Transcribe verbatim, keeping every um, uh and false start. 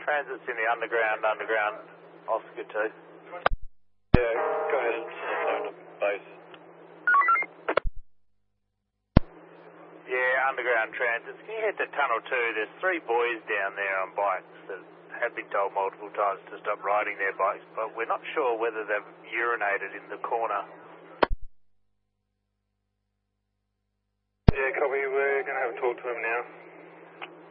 Transit's in the underground, underground, Oscar two. Yeah, go ahead and phone to base. Yeah, underground transits. Can you head to tunnel two? There's three boys down there on bikes that have been told multiple times to stop riding their bikes, but we're not sure whether they've urinated in the corner. Yeah, copy. We're going to have a talk to him now.